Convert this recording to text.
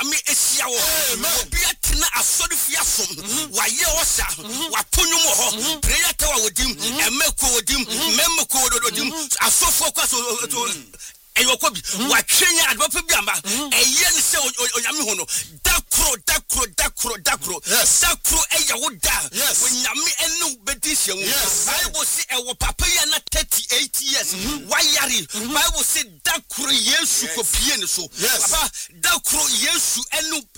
nyame esia wo obi atena asori fiasom wa ye osa wa tonwum ho prayer tower wodim emeko wodim memeko wodim asofo kwaso eyokobi wa twenya adwopa bi amba eye ne se onyame ho no dakro sakro eya woda onyame enu bedisia wo Bible say ewo papa ya na 38 years wayari Bible say dakro Yesu kopie ne so papa dakro Yesu enu